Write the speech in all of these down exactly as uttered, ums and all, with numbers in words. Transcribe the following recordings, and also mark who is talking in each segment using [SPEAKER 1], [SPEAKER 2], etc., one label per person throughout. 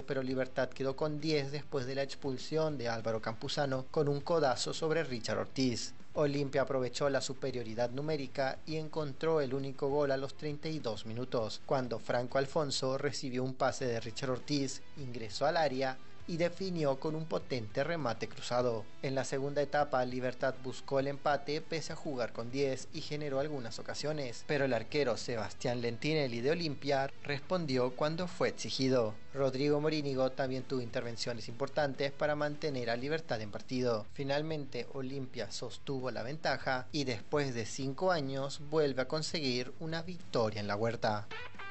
[SPEAKER 1] ocho, pero Libertad quedó con diez después de la expulsión de Álvaro Campuzano con un codazo sobre Richard Ortiz. Olimpia aprovechó la superioridad numérica y encontró el único gol a los treinta y dos minutos, cuando Franco Alfonso recibió un pase de Richard Ortiz, ingresó al área y definió con un potente remate cruzado. En la segunda etapa, Libertad buscó el empate pese a jugar con diez y generó algunas ocasiones, pero el arquero Sebastián Lentinelli de Olimpia respondió cuando fue exigido. Rodrigo Morínigo también tuvo intervenciones importantes para mantener a Libertad en partido. Finalmente, Olimpia sostuvo la ventaja y después de cinco años vuelve a conseguir una victoria en la Huerta.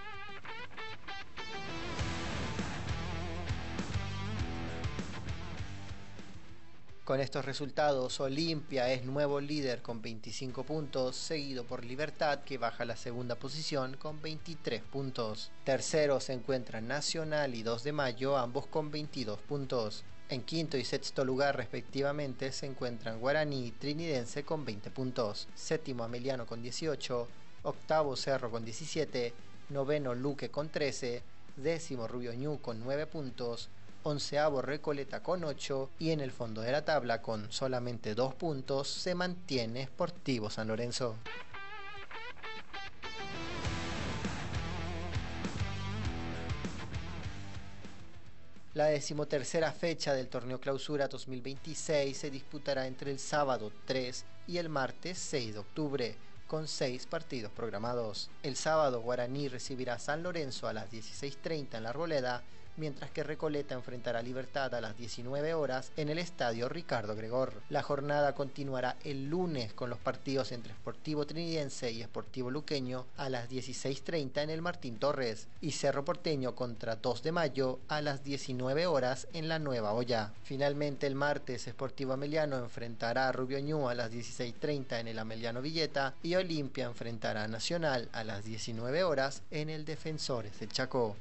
[SPEAKER 1] Con estos resultados, Olimpia es nuevo líder con veinticinco puntos, seguido por Libertad, que baja a la segunda posición con veintitrés puntos. Tercero se encuentran Nacional y dos de Mayo, ambos con veintidós puntos. En quinto y sexto lugar respectivamente se encuentran Guaraní y Trinidense con veinte puntos. Séptimo Ameliano con dieciocho, octavo Cerro con diecisiete, noveno Luque con trece, décimo Rubio Ñu con nueve puntos, onceavo Recoleta con ocho y en el fondo de la tabla con solamente dos puntos se mantiene Sportivo San Lorenzo. La decimotercera fecha del torneo Clausura dos mil veintiséis se disputará entre el sábado tres y el martes seis de octubre, con seis partidos programados. El sábado Guaraní recibirá a San Lorenzo a las dieciséis treinta en la Arboleda, mientras que Recoleta enfrentará a Libertad a las diecinueve horas en el estadio Ricardo Gregor. La jornada continuará el lunes con los partidos entre Sportivo Trinidense y Sportivo Luqueño a las dieciséis treinta en el Martín Torres y Cerro Porteño contra dos de Mayo a las diecinueve horas en la Nueva Olla. Finalmente el martes Sportivo Ameliano enfrentará a Rubio Ñu a las dieciséis treinta en el Ameliano Villeta y Olimpia enfrentará a Nacional a las diecinueve horas en el Defensores del Chaco.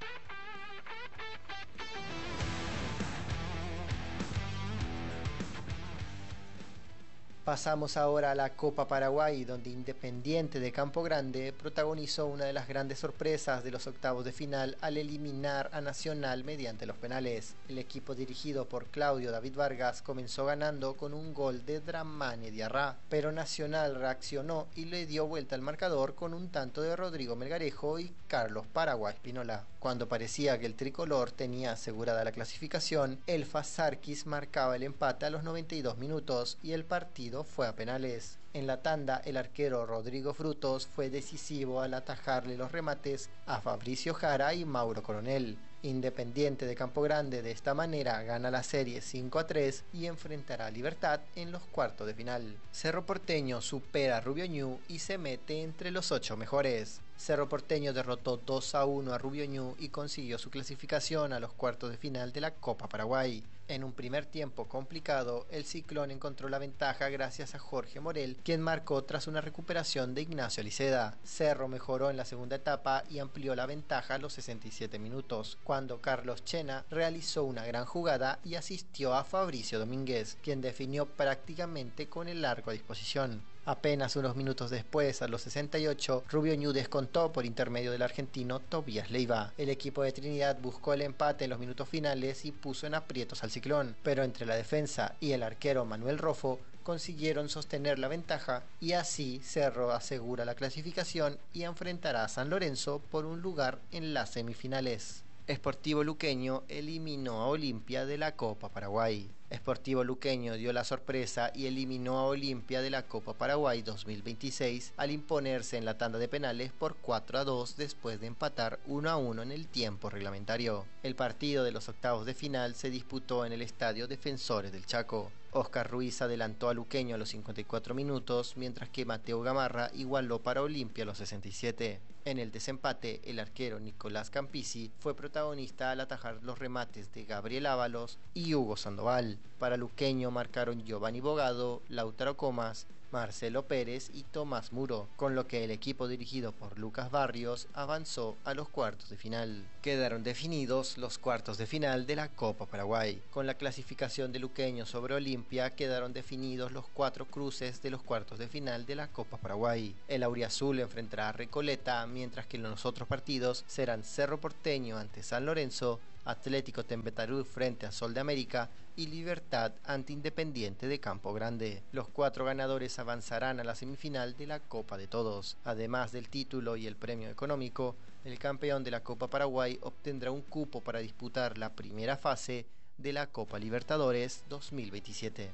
[SPEAKER 1] Pasamos ahora a la Copa Paraguay, donde Independiente de Campo Grande protagonizó una de las grandes sorpresas de los octavos de final al eliminar a Nacional mediante los penales. El equipo dirigido por Claudio David Vargas comenzó ganando con un gol de Dramane Diarra, pero Nacional reaccionó y le dio vuelta al marcador con un tanto de Rodrigo Melgarejo y Carlos Paraguay Espínola. Cuando parecía que el tricolor tenía asegurada la clasificación, Elfas Sarkis marcaba el empate a los noventa y dos minutos y el partido fue a penales. En la tanda, el arquero Rodrigo Frutos fue decisivo al atajarle los remates a Fabricio Jara y Mauro Coronel. Independiente de Campo Grande de esta manera gana la serie cinco a tres y enfrentará a Libertad en los cuartos de final. Cerro Porteño supera a Rubio Ñu y se mete entre los ocho mejores. Cerro Porteño derrotó dos a uno a Rubio Ñu y consiguió su clasificación a los cuartos de final de la Copa Paraguay. En un primer tiempo complicado, el Ciclón encontró la ventaja gracias a Jorge Morel, quien marcó tras una recuperación de Ignacio Liceda. Cerro mejoró en la segunda etapa y amplió la ventaja a los sesenta y siete minutos, cuando Carlos Chena realizó una gran jugada y asistió a Fabricio Domínguez, quien definió prácticamente con el arco a disposición. Apenas unos minutos después, a los sesenta y ocho, Rubio Ñu descontó por intermedio del argentino Tobías Leiva. El equipo de Trinidad buscó el empate en los minutos finales y puso en aprietos al Ciclón, pero entre la defensa y el arquero Manuel Rofo consiguieron sostener la ventaja y así Cerro asegura la clasificación y enfrentará a San Lorenzo por un lugar en las semifinales. Sportivo Luqueño eliminó a Olimpia de la Copa Paraguay. Sportivo Luqueño dio la sorpresa y eliminó a Olimpia de la Copa Paraguay dos mil veintiséis al imponerse en la tanda de penales por cuatro a dos después de empatar uno a uno en el tiempo reglamentario. El partido de los octavos de final se disputó en el estadio Defensores del Chaco. Oscar Ruiz adelantó a Luqueño a los cincuenta y cuatro minutos, mientras que Mateo Gamarra igualó para Olimpia a los sesenta y siete. En el desempate, el arquero Nicolás Campisi fue protagonista al atajar los remates de Gabriel Ábalos y Hugo Sandoval. Para Luqueño marcaron Giovanni Bogado, Lautaro Comas, Marcelo Pérez y Tomás Muro, con lo que el equipo dirigido por Lucas Barrios avanzó a los cuartos de final. Quedaron definidos los cuartos de final de la Copa Paraguay. Con la clasificación de Luqueño sobre Olimpia quedaron definidos los cuatro cruces de los cuartos de final de la Copa Paraguay. El auriazul enfrentará a Recoleta, mientras que los otros partidos serán Cerro Porteño ante San Lorenzo, Atlético Tembetarú frente a Sol de América y Libertad ante Independiente de Campo Grande. Los cuatro ganadores avanzarán a la semifinal de la Copa de Todos. Además del título y el premio económico, el campeón de la Copa Paraguay obtendrá un cupo para disputar la primera fase de la Copa Libertadores dos mil veintisiete.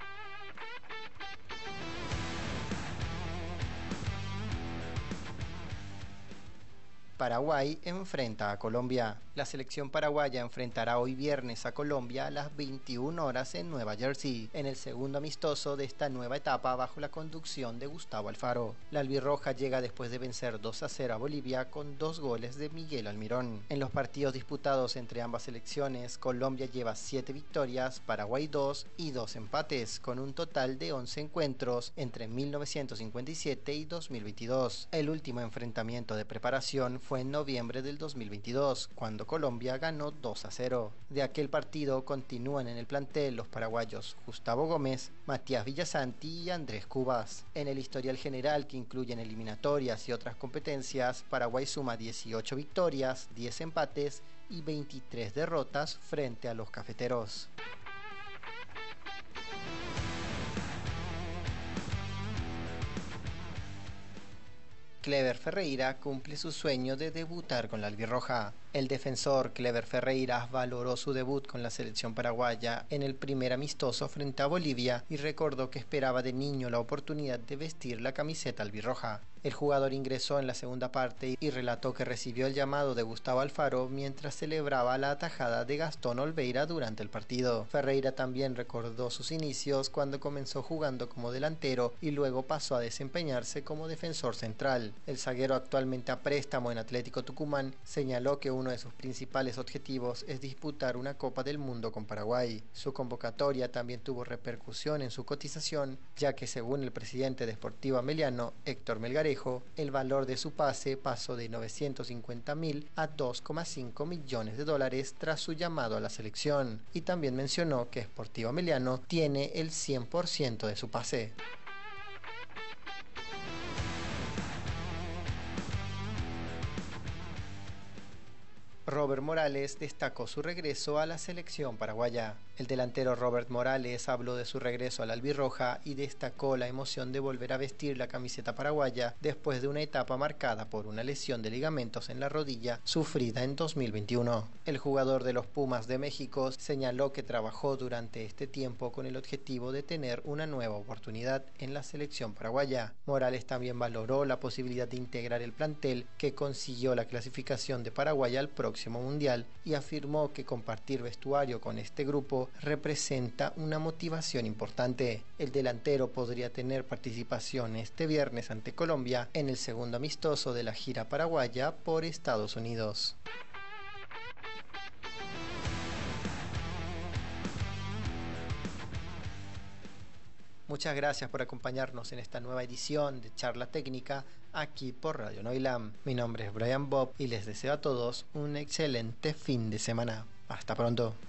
[SPEAKER 1] Paraguay enfrenta a Colombia. La selección paraguaya enfrentará hoy viernes a Colombia a las veintiuna horas en Nueva Jersey, en el segundo amistoso de esta nueva etapa bajo la conducción de Gustavo Alfaro. La albirroja llega después de vencer dos a cero a Bolivia con dos goles de Miguel Almirón. En los partidos disputados entre ambas selecciones, Colombia lleva siete victorias, Paraguay dos y dos empates, con un total de once encuentros entre mil novecientos cincuenta y siete y dos mil veintidós. El último enfrentamiento de preparación fue en noviembre del dos mil veintidós, cuando Colombia ganó dos a cero. De aquel partido continúan en el plantel los paraguayos Gustavo Gómez, Matías Villasanti y Andrés Cubas. En el historial general, que incluyen eliminatorias y otras competencias, Paraguay suma dieciocho victorias, diez empates y veintitrés derrotas frente a los cafeteros. Clever Ferreira cumple su sueño de debutar con la albirroja. El defensor Clever Ferreira valoró su debut con la selección paraguaya en el primer amistoso frente a Bolivia y recordó que esperaba de niño la oportunidad de vestir la camiseta albirroja. El jugador ingresó en la segunda parte y relató que recibió el llamado de Gustavo Alfaro mientras celebraba la atajada de Gastón Olveira durante el partido. Ferreira también recordó sus inicios cuando comenzó jugando como delantero y luego pasó a desempeñarse como defensor central. El zaguero, actualmente a préstamo en Atlético Tucumán, señaló que uno de sus principales objetivos es disputar una Copa del Mundo con Paraguay. Su convocatoria también tuvo repercusión en su cotización, ya que según el presidente de Sportiva Meliano, Héctor Melgarejo, el valor de su pase pasó de novecientos cincuenta mil a dos coma cinco millones de dólares tras su llamado a la selección, y también mencionó que Sportiva Meliano tiene el cien por ciento de su pase. Robert Morales destacó su regreso a la selección paraguaya. El delantero Robert Morales habló de su regreso a la albirroja y destacó la emoción de volver a vestir la camiseta paraguaya después de una etapa marcada por una lesión de ligamentos en la rodilla sufrida en dos mil veintiuno. El jugador de los Pumas de México señaló que trabajó durante este tiempo con el objetivo de tener una nueva oportunidad en la selección paraguaya. Morales también valoró la posibilidad de integrar el plantel que consiguió la clasificación de Paraguay al próximo mundial y afirmó que compartir vestuario con este grupo representa una motivación importante. El delantero podría tener participación este viernes ante Colombia en el segundo amistoso de la gira paraguaya por Estados Unidos. Muchas gracias por acompañarnos en esta nueva edición de Charla Técnica aquí por Radio Noilam. Mi nombre es Brian Bob y les deseo a todos un excelente fin de semana. Hasta pronto.